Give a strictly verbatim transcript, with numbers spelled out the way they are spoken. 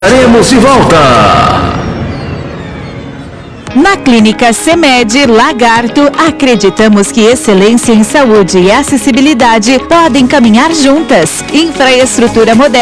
Estaremos de volta. Na Clínica CEMED Lagarto, acreditamos que excelência em saúde e acessibilidade podem caminhar juntas. Infraestrutura moderna.